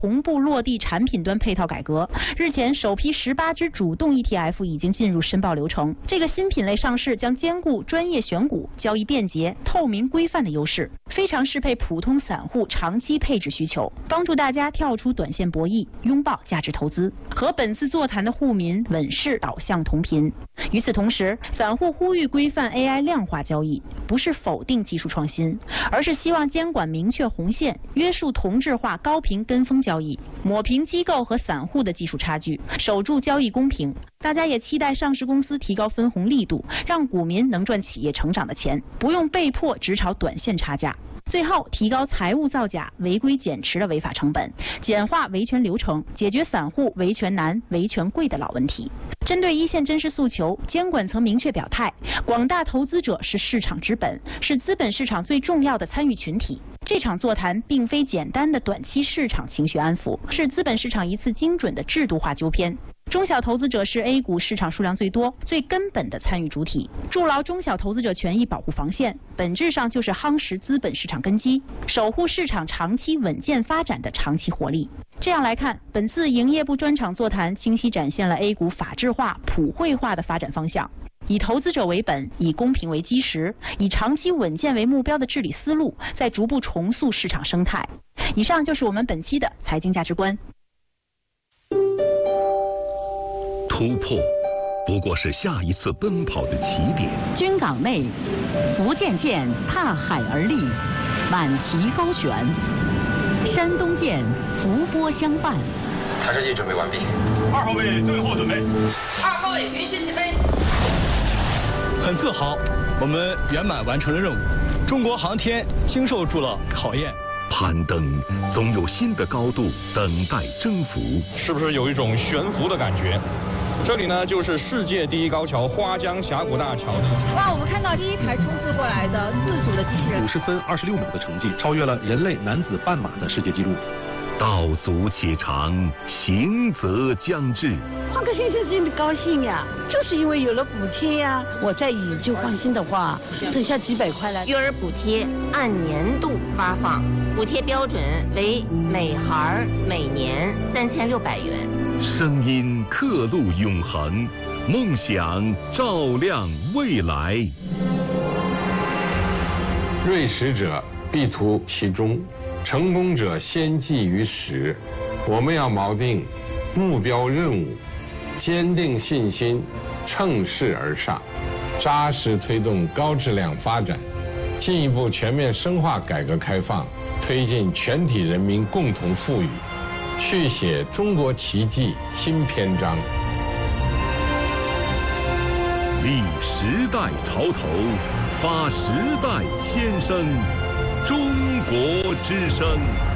同步落地产品端配套改革。日前，首批18只主动 ETF 已经进入申报流程。这个新品类上市将兼顾专业选股、交易便捷、透明规范的优势，非常适配普通散户长期配置需求，帮助大家跳出短线博弈，拥抱价值投资。和本次座谈的沪民稳市导向同频。与此同时，散户呼吁规范 AI 量化交易，不是否定技术创新，而是希望监管明确红线，约束同质化高频跟风交易，抹平机构和散户的技术差距，守住交易公平。大家也期待上市公司提高分红力度，让股民能赚企业成长的钱，不用被迫只炒短线差价。最后，提高财务造假、违规减持的违法成本，简化维权流程，解决散户维权难、维权贵的老问题。针对一线真实诉求，监管层明确表态，广大投资者是市场之本，是资本市场最重要的参与群体。这场座谈并非简单的短期市场情绪安抚，是资本市场一次精准的制度化纠偏。中小投资者是 A 股市场数量最多、最根本的参与主体，筑牢中小投资者权益保护防线，本质上就是夯实资本市场根基，守护市场长期稳健发展的长期活力。这样来看，本次营业部专场座谈清晰展现了 A 股法治化、普惠化的发展方向，以投资者为本，以公平为基石，以长期稳健为目标的治理思路，在逐步重塑市场生态。以上就是我们本期的财经价值观。 突破不过是下一次奔跑的起点。 军港内，福建舰踏海而立，满旗高悬；山东舰伏波相伴。 弹射器准备完毕。 2号位最后准备。 2号位允许起飞。 很自豪，我们圆满完成了任务，中国航天经受住了考验。 攀登总有新的高度等待征服， 是不是有一种悬浮的感觉？这里呢，就是世界第一高桥花江峡谷大桥。 哇，我们看到第一台冲刺过来的自主的机器人， 50分26秒的成绩，超越了人类男子半马的世界纪录。 道阻且长，行则将至。 换个先生真的高兴呀，就是因为有了补贴呀。我再以旧换新的话，省下几百块来。 育儿补贴按年度发放，补贴标准为每孩每年3600元。 声音刻录永恒，梦想照亮未来。 锐实者必图其中，成功者先记于始。我们要锚定目标任务，坚定信心，乘势而上，扎实推动高质量发展，进一步全面深化改革开放，推进全体人民共同富裕，续写中国奇迹新篇章。 立时代潮头，发时代先声，中国之声。